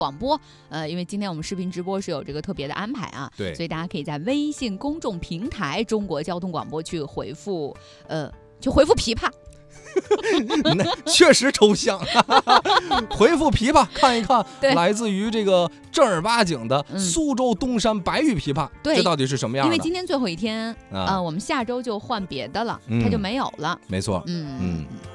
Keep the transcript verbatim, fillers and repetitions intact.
广播，呃，因为今天我们视频直播是有这个特别的安排啊， 对， 所以大家可以在微信公众平台中国交通广播去回复，呃，去回复琵琶。 那确实抽象，回复琵琶看一看，来自于这个正儿八经的苏州东山白玉琵琶， 对， 这到底是什么样的？ 因为今天最后一天，啊、呃，我们下周就换别的了， 嗯、 它就没有了。 没错， 嗯嗯。